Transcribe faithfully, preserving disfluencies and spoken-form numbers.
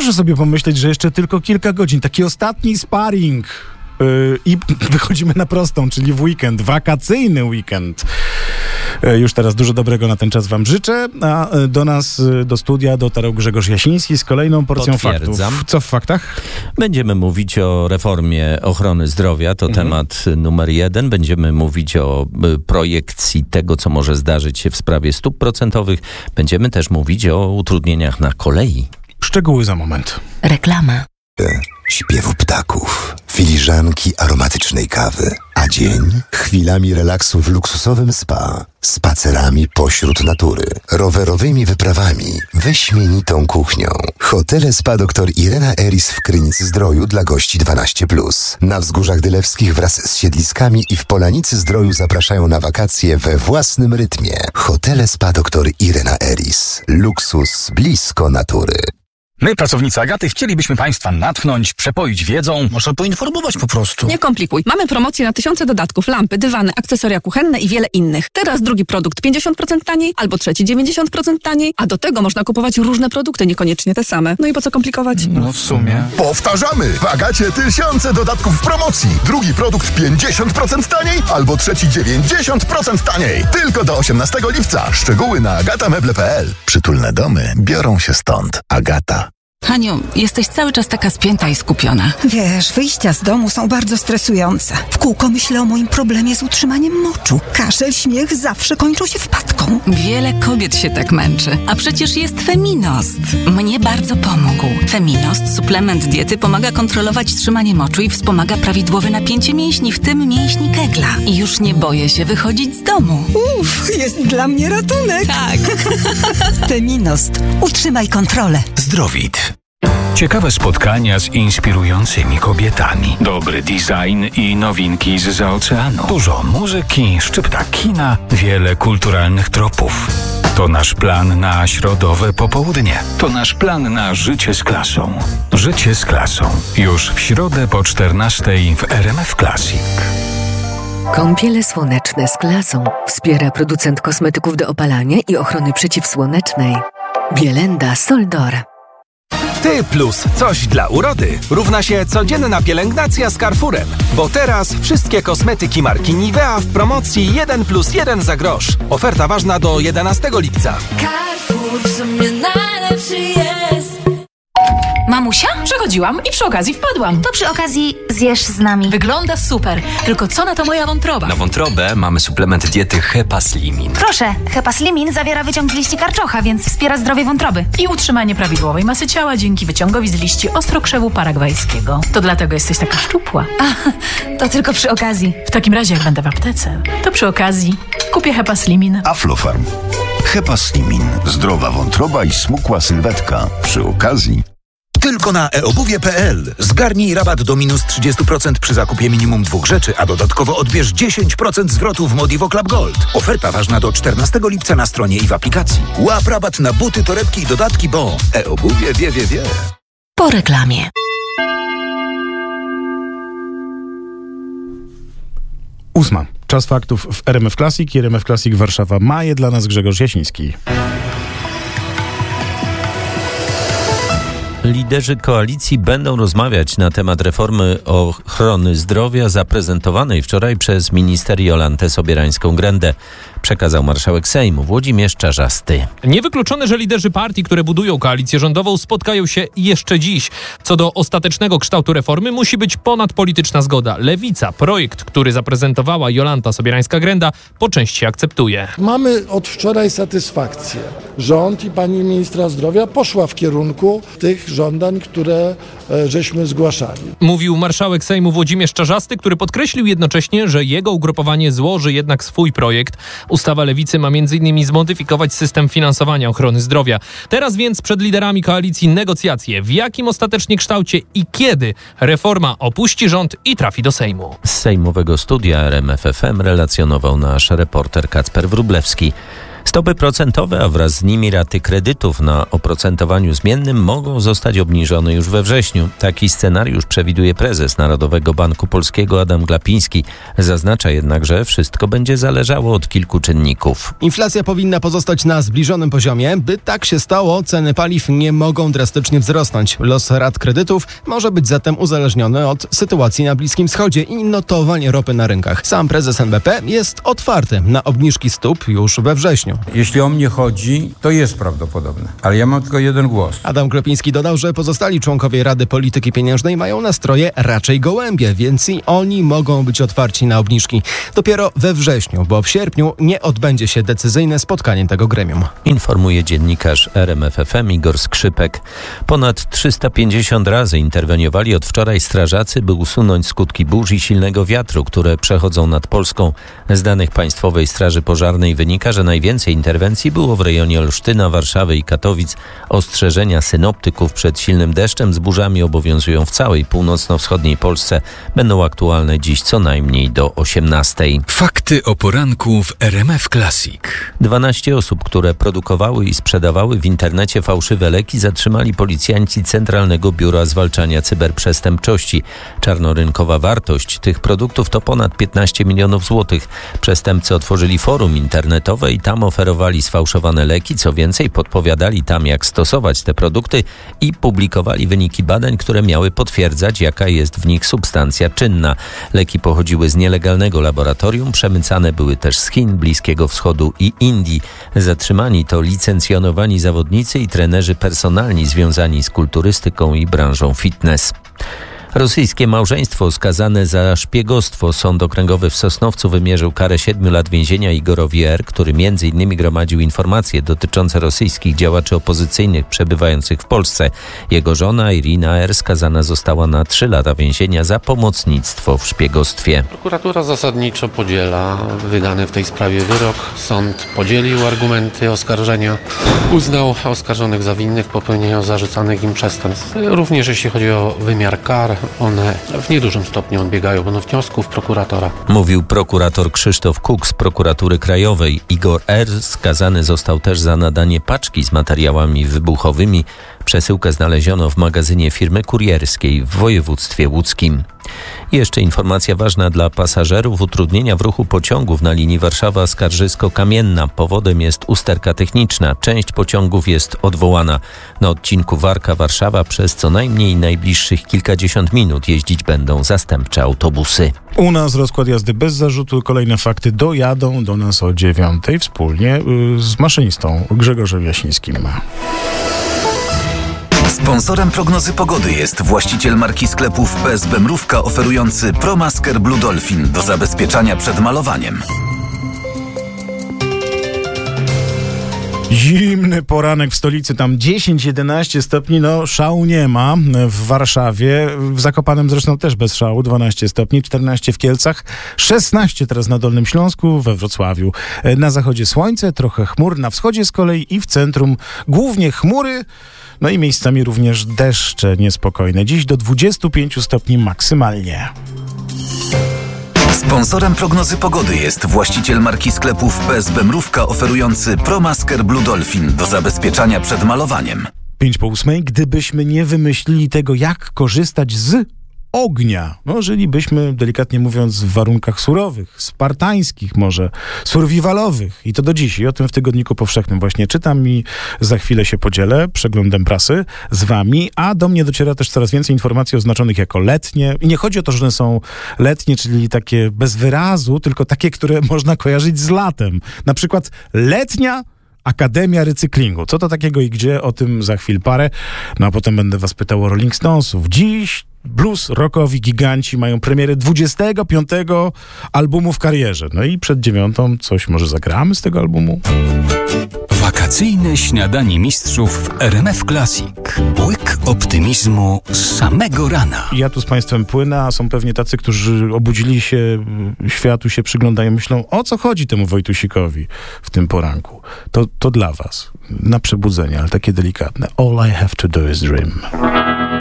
Proszę sobie pomyśleć, że jeszcze tylko kilka godzin, taki ostatni sparring yy, i wychodzimy na prostą, czyli w weekend, wakacyjny weekend. Yy, już teraz dużo dobrego na ten czas wam życzę, a do nas, do studia dotarł Grzegorz Jasiński z kolejną porcją faktów. Co w faktach? Będziemy mówić o reformie ochrony zdrowia, to mhm. temat numer jeden. Będziemy mówić o y, projekcji tego, co może zdarzyć się w sprawie stóp procentowych. Będziemy też mówić o utrudnieniach na kolei. Szczegóły za moment. Reklama. Śpiewu ptaków, filiżanki aromatycznej kawy, a dzień chwilami relaksu w luksusowym spa, spacerami pośród natury, rowerowymi wyprawami, wyśmienitą kuchnią. Hotele Spa dr Irena Eris w Krynicy-Zdroju dla gości dwanaście plus. Na Wzgórzach Dylewskich wraz z siedliskami i w Polanicy-Zdroju zapraszają na wakacje we własnym rytmie. Hotele Spa dr Irena Eris. Luksus blisko natury. My, pracownicy Agaty, chcielibyśmy Państwa natchnąć, przepoić wiedzą. Może poinformować po prostu. Nie komplikuj. Mamy promocję na tysiące dodatków, lampy, dywany, akcesoria kuchenne i wiele innych. Teraz drugi produkt pięćdziesiąt procent taniej, albo trzeci dziewięćdziesiąt procent taniej, a do tego można kupować różne produkty, niekoniecznie te same. No i po co komplikować? No w sumie. Powtarzamy! W Agacie tysiące dodatków w promocji. Drugi produkt pięćdziesiąt procent taniej, albo trzeci dziewięćdziesiąt procent taniej. Tylko do osiemnastego lipca. Szczegóły na agatameble kropka p l. Przytulne domy biorą się stąd. Agata. Haniu, jesteś cały czas taka spięta i skupiona. Wiesz, wyjścia z domu są bardzo stresujące. W kółko myślę o moim problemie z utrzymaniem moczu. Kaszel, śmiech zawsze kończą się wpadką. Wiele kobiet się tak męczy. A przecież jest Feminost. Mnie bardzo pomógł. Feminost, suplement diety, pomaga kontrolować trzymanie moczu i wspomaga prawidłowe napięcie mięśni, w tym mięśni kegla. I już nie boję się wychodzić z domu. Uff, jest dla mnie ratunek. Tak. Feminost. Utrzymaj kontrolę. Zdrowit. Ciekawe spotkania z inspirującymi kobietami. Dobry design i nowinki zza oceanu. Dużo muzyki, szczypta kina, wiele kulturalnych tropów. To nasz plan na środowe popołudnie. To nasz plan na życie z klasą. Życie z klasą. Już w środę po czternastej w R M F Classic. Kąpiele słoneczne z klasą wspiera producent kosmetyków do opalania i ochrony przeciwsłonecznej. Bielenda Soldor. Ty plus coś dla urody równa się codzienna pielęgnacja z Carrefourem. Bo teraz wszystkie kosmetyki marki Nivea w promocji jeden plus jeden za grosz. Oferta ważna do jedenastego lipca. Carrefour w sumie najlepszy jest. Mamusia? Przechodziłam i przy okazji wpadłam. To przy okazji zjesz z nami. Wygląda super, tylko co na to moja wątroba? Na wątrobę mamy suplement diety Hepaslimin. Proszę, Hepaslimin zawiera wyciąg z liści karczocha, więc wspiera zdrowie wątroby. I utrzymanie prawidłowej masy ciała dzięki wyciągowi z liści ostrokrzewu paragwajskiego. To dlatego jesteś taka szczupła. A, to tylko przy okazji. W takim razie jak będę w aptece, to przy okazji kupię Hepaslimin. Aflofarm. Hepaslimin. Zdrowa wątroba i smukła sylwetka. Przy okazji. Tylko na e obuwie kropka p l. Zgarnij rabat do minus trzydzieści procent przy zakupie minimum dwóch rzeczy, a dodatkowo odbierz dziesięć procent zwrotu w Modivo Club Gold. Oferta ważna do czternastego lipca na stronie i w aplikacji. Łap rabat na buty, torebki i dodatki, bo e-obuwie wie, wie, wie. Po reklamie. Ósma. Czas faktów w R M F Classic. R M F Classic Warszawa ma je dla nas Grzegorz Jasiński. Liderzy koalicji będą rozmawiać na temat reformy ochrony zdrowia zaprezentowanej wczoraj przez minister Jolantę Sobierańską-Grendę, przekazał marszałek Sejmu Włodzimierz Czarzasty. Niewykluczone, że liderzy partii, które budują koalicję rządową, spotkają się jeszcze dziś. Co do ostatecznego kształtu reformy musi być ponadpolityczna zgoda. Lewica projekt, który zaprezentowała Jolanta Sobierańska-Grenda, po części akceptuje. Mamy od wczoraj satysfakcję. Rząd i pani ministra zdrowia poszła w kierunku tych żądań, które e, żeśmy zgłaszali. Mówił marszałek Sejmu Włodzimierz Czarzasty, który podkreślił jednocześnie, że jego ugrupowanie złoży jednak swój projekt. Ustawa Lewicy ma między innymi zmodyfikować system finansowania ochrony zdrowia. Teraz więc przed liderami koalicji negocjacje. W jakim ostatecznie kształcie i kiedy reforma opuści rząd i trafi do Sejmu? Z sejmowego studia R M F F M relacjonował nasz reporter Kacper Wróblewski. Stopy procentowe, a wraz z nimi raty kredytów na oprocentowaniu zmiennym mogą zostać obniżone już we wrześniu. Taki scenariusz przewiduje prezes Narodowego Banku Polskiego Adam Glapiński. Zaznacza jednak, że wszystko będzie zależało od kilku czynników. Inflacja powinna pozostać na zbliżonym poziomie. By tak się stało, ceny paliw nie mogą drastycznie wzrosnąć. Los rat kredytów może być zatem uzależniony od sytuacji na Bliskim Wschodzie i notowań ropy na rynkach. Sam prezes N B P jest otwarty na obniżki stóp już we wrześniu. Jeśli o mnie chodzi, to jest prawdopodobne, ale ja mam tylko jeden głos. Adam Glapiński dodał, że pozostali członkowie Rady Polityki Pieniężnej mają nastroje raczej gołębie, więc i oni mogą być otwarci na obniżki. Dopiero we wrześniu, bo w sierpniu nie odbędzie się decyzyjne spotkanie tego gremium. Informuje dziennikarz R M F F M Igor Skrzypek. Ponad trzysta pięćdziesiąt razy interweniowali od wczoraj strażacy, by usunąć skutki burz i silnego wiatru, które przechodzą nad Polską. Z danych Państwowej Straży Pożarnej wynika, że najwięcej interwencji było w rejonie Olsztyna, Warszawy i Katowic. Ostrzeżenia synoptyków przed silnym deszczem z burzami obowiązują w całej północno-wschodniej Polsce. Będą aktualne dziś co najmniej do osiemnastej. Fakty o poranku w R M F Classic. dwanaście osób, które produkowały i sprzedawały w internecie fałszywe leki, zatrzymali policjanci Centralnego Biura Zwalczania Cyberprzestępczości. Czarnorynkowa wartość tych produktów to ponad piętnaście milionów złotych. Przestępcy otworzyli forum internetowe i tam oferowali sfałszowane leki. Co więcej, podpowiadali tam, jak stosować te produkty i publikowali wyniki badań, które miały potwierdzać, jaka jest w nich substancja czynna. Leki pochodziły z nielegalnego laboratorium, przemycane były też z Chin, Bliskiego Wschodu i Indii. Zatrzymani to licencjonowani zawodnicy i trenerzy personalni związani z kulturystyką i branżą fitness. Rosyjskie małżeństwo skazane za szpiegostwo. Sąd okręgowy w Sosnowcu wymierzył karę siedmiu lat więzienia Igorowi R., który między innymi gromadził informacje dotyczące rosyjskich działaczy opozycyjnych przebywających w Polsce. Jego żona Irina R. skazana została na trzy lata więzienia za pomocnictwo w szpiegostwie. Prokuratura zasadniczo podziela wydany w tej sprawie wyrok. Sąd podzielił argumenty oskarżenia, uznał oskarżonych za winnych w popełnieniu zarzucanych im przestępstw. Również jeśli chodzi o wymiar kar, one w niedużym stopniu odbiegają od wniosków prokuratora. Mówił prokurator Krzysztof Kuk z Prokuratury Krajowej. Igor R. skazany został też za nadanie paczki z materiałami wybuchowymi. Przesyłkę znaleziono w magazynie firmy kurierskiej w województwie łódzkim. Jeszcze informacja ważna dla pasażerów. Utrudnienia w ruchu pociągów na linii Warszawa-Skarżysko-Kamienna. Powodem jest usterka techniczna. Część pociągów jest odwołana. Na odcinku Warka-Warszawa przez co najmniej najbliższych kilkadziesiąt minut jeździć będą zastępcze autobusy. U nas rozkład jazdy bez zarzutu. Kolejne fakty dojadą do nas o dziewiątej wspólnie z maszynistą Grzegorzem Jasińskim. Sponsorem prognozy pogody jest właściciel marki sklepów P S B Mrówka oferujący ProMasker Blue Dolphin do zabezpieczania przed malowaniem. Zimny poranek w stolicy, tam dziesięć jedenaście stopni, no szału nie ma. W Warszawie, w Zakopanem zresztą też bez szału, dwanaście stopni, czternaście w Kielcach, szesnaście teraz na Dolnym Śląsku, we Wrocławiu. Na zachodzie słońce, trochę chmur, na wschodzie z kolei i w centrum głównie chmury, no i miejscami również deszcze niespokojne. Dziś do dwudziestu pięciu stopni maksymalnie. Sponsorem prognozy pogody jest właściciel marki sklepów P S B Mrówka oferujący ProMasker Blue Dolphin do zabezpieczania przed malowaniem. Pięć po ósmej, gdybyśmy nie wymyślili tego, jak korzystać z ognia, no żylibyśmy, delikatnie mówiąc, w warunkach surowych, spartańskich może, survivalowych i to do dziś. I o tym w Tygodniku Powszechnym właśnie czytam i za chwilę się podzielę przeglądem prasy z wami, a do mnie dociera też coraz więcej informacji oznaczonych jako letnie. I nie chodzi o to, że one są letnie, czyli takie bez wyrazu, tylko takie, które można kojarzyć z latem. Na przykład letnia Akademia Recyklingu. Co to takiego i gdzie? O tym za chwil parę. No a potem będę was pytał o Rolling Stonesów. Dziś blues rockowi giganci mają premierę dwudziestego piątego albumu w karierze. No i przed dziewiątą coś może zagramy z tego albumu? Wakacyjne śniadanie mistrzów w R M F Classic. Łyk optymizmu z samego rana. Ja tu z państwem płynę, a są pewnie tacy, którzy obudzili się, światu się przyglądają, myślą, o co chodzi temu Wojtusikowi w tym poranku. To, to dla was. Na przebudzenie, ale takie delikatne. All I have to do is dream.